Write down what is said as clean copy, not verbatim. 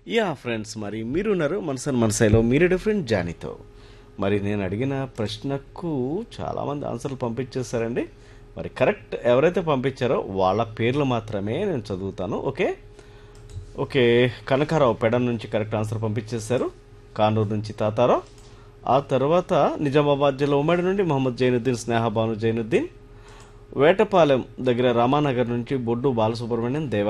Friends, మరి మీరున్నారు మనసన్ మనసైలో మీరు డిఫరెంట్ జానీతో. మరి నేను అడిగిన ప్రశ్నకు చాలామంది ఆన్సర్లు పంపించేశారండి. మరి కరెక్ట్ ఎవరైతే పంపించారో వాళ్ళ పేర్లు మాత్రమే నేను చదువుతాను. Okay okay. కనకారావు పెడ నుంచి కరెక్ట్ ఆన్సర్ పంపించేశారు. కానూరు నుంచి తాతారావు. ఆ తర్వాత నిజామాబాద్ జిల్లా ఉమ్మడి నుండి మొహమ్మద్ జైనుద్దీన్, స్నేహబాను జైనుద్దీన్. వేటపాలెం దగ్గర రామానగర్ నుంచి బొడ్డు బాలసుబ్రహ్మణ్యం,